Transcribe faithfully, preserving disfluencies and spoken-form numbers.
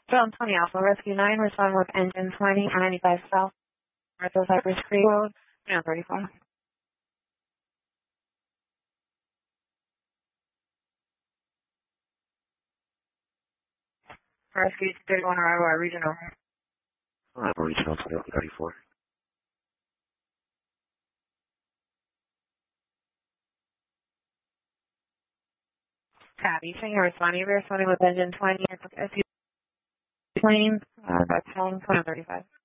John twenty Alpha Rescue nine, respond with engine twenty, ninety-five South, north of Cypress Creek Road, ground thirty-four. Rescue thirty-one arrival at regional. Arrival regional twenty-one thirty-four. Tabby, saying you're responding, you're responding with engine twenty, S U plane, uh, by pound twenty thirty-five.